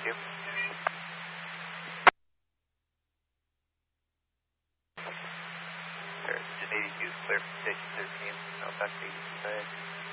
you. There's an 82 clear for station 13. I'll back to 85.